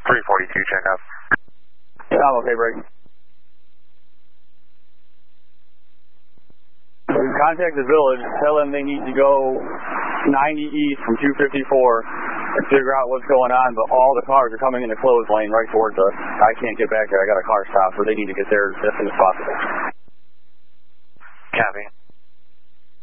342, check up. I'm okay, break. Contact the village, tell them they need to go 90 east from 254 and figure out what's going on, but all the cars are coming in the closed lane right towards us. I can't get back there, I got a car stop, so they need to get there as soon as possible. Copy.